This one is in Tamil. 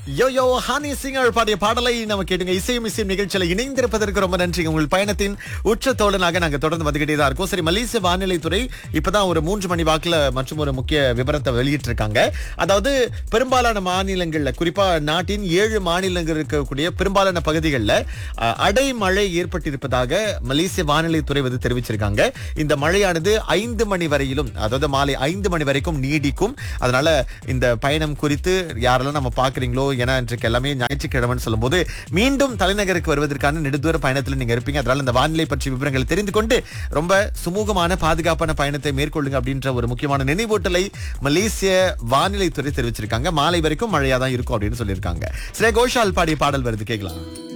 யோ ஹானி சிங்கர் பாடிய பாடலை நம்ம கேட்டுங்க. இசையும் நிகழ்ச்சியில இணைந்திருப்பதற்கு ரொம்ப நன்றி. உங்கள் பயணத்தின் உச்ச தோழனாக நாங்க தொடர்ந்து வந்துகிட்டே தான் இருக்கோம். சரி, மலேசிய வானிலைத்துறை இப்பதான் ஒரு 3 மணி வாக்குல மற்றும் ஒரு முக்கிய விவரத்தை வெளியிட்டு இருக்காங்க. அதாவது பெரும்பாலான மாநிலங்கள்ல, குறிப்பா நாட்டின் 7 மாநிலங்கள் இருக்கக்கூடிய பெரும்பாலான பகுதிகளில் அடைமழை ஏற்பட்டிருப்பதாக மலேசிய வானிலைத்துறை வந்து தெரிவிச்சிருக்காங்க. இந்த மழையானது 5 மணி வரையிலும், அதாவது மாலை 5 மணி வரைக்கும் நீடிக்கும். அதனால இந்த பயணம் குறித்து யாரெல்லாம் நம்ம பாக்குறீங்களோ, ஏன்னா இன்றைக்கு எல்லாமே ஞாயிற்றுக்கிழமைன்னு சொல்லும்போது மீண்டும் தலைநகருக்கு வருவதற்கான நெடுதூர பயணத்தில் நீங்க இருப்பீங்க. அதனால இந்த வானிலை பற்றிய விவரங்களை தெரிந்து கொண்டு ரொம்ப சுமூகமான பாதுகாப்பான பயணத்தை மேற்கொள்ளுங்க அப்படின்ற ஒரு முக்கியமான நினைவூட்டலை மலேசிய வானிலை துறை தெரிவிச்சிருக்காங்க. மாலை வரைக்கும் மழையா தான் இருக்கும் அப்படின்னு சொல்லியிருக்காங்க. ஸ்ரே கோஷால் பாடிய பாடல் வருது, கேட்கலாம்.